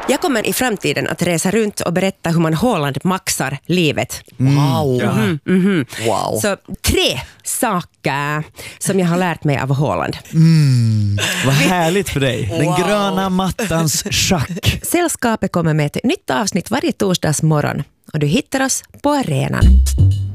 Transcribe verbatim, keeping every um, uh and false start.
Jag kommer i framtiden att resa runt och berätta hur man Haaland maxar livet. Wow. Mm, mm. Wow. Så tre saker som jag har lärt mig av Haaland. Mm. Vad härligt för dig. Den wow. gröna mattans schack. Sällskapet kommer med ett nytt avsnitt varje torsdags morgon och du hittar oss på arenan.